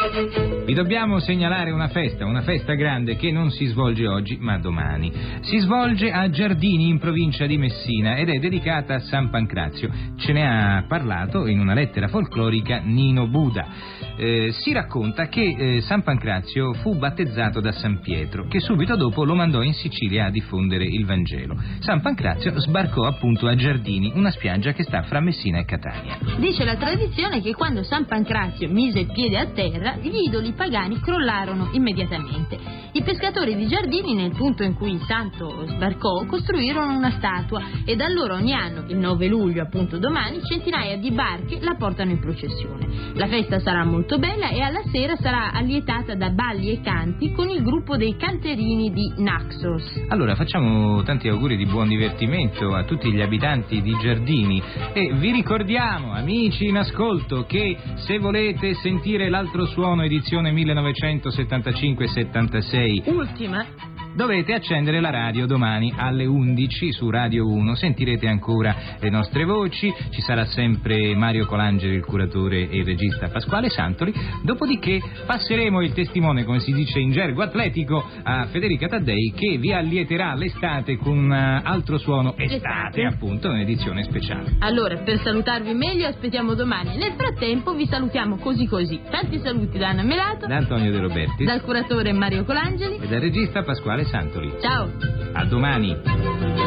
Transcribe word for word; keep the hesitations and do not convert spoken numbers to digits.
Vi dobbiamo segnalare una festa, una festa grande che non si svolge oggi ma domani. Si svolge a Giardini in provincia di Messina ed è dedicata a San Pancrazio. Ce ne ha parlato in una lettera folclorica Nino Buda. Eh, si racconta che eh, San Pancrazio fu battezzato da San Pietro, che subito dopo lo mandò in Sicilia a diffondere il Vangelo. San Pancrazio sbarcò appunto a Giardini, una spiaggia che sta fra Messina e Catania. Dice la tradizione che quando San Pancrazio mise il piede a terra, gli idoli pagani crollarono immediatamente. I pescatori di Giardini, nel punto in cui il santo sbarcò, costruirono una statua e da allora ogni anno, il nove luglio, appunto domani, centinaia di barche la portano in processione. La festa sarà molto bella e alla sera sarà allietata da balli e canti con il gruppo dei canterini di Naxos. Allora facciamo tanti auguri di buon divertimento a tutti gli abitanti di Giardini e vi ricordiamo, amici in ascolto, che se volete sentire l'altro suono edizione millenovecentosettantacinque settantasei Ultima, dovete accendere la radio domani alle undici su Radio uno, sentirete ancora le nostre voci, ci sarà sempre Mario Colangeli, il curatore e il regista Pasquale Santoli, dopodiché passeremo il testimone, come si dice in gergo atletico, a Federica Taddei, che vi allieterà l'estate con un altro suono estate, Estate. appunto, un'edizione speciale. Allora, per salutarvi meglio aspettiamo domani. Nel frattempo vi salutiamo così così. Tanti saluti da Anna Melato, Da Antonio De Roberti dal curatore Mario Colangeli e dal regista Pasquale Santoli. Ciao! A domani!